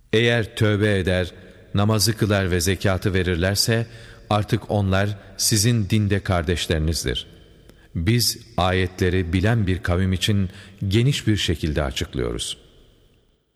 Eğer tövbe eder, namazı kılar ve zekatı verirlerse artık onlar sizin dinde kardeşlerinizdir. Biz ayetleri bilen bir kavim için geniş bir şekilde açıklıyoruz.